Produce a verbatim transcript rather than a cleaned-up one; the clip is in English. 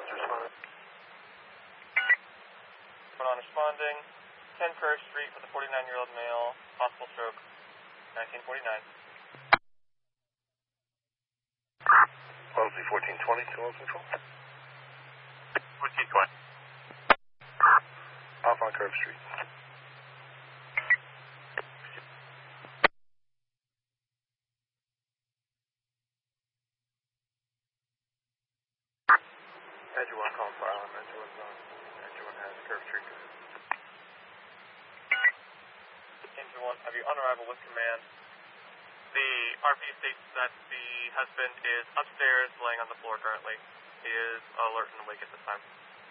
is responding. We're on responding. ten Curve Street for the forty-nine-year-old male, possible stroke, nineteen forty-nine. Wellesley fourteen twenty, two one control. fourteen twenty. Off on Curve Street. Engine one calling for island. Engine one's on. Engine one has Curve Street. Engine one, have you on arrival with command? The R P states that the husband is upstairs laying on the floor currently. He is alert and awake at this time.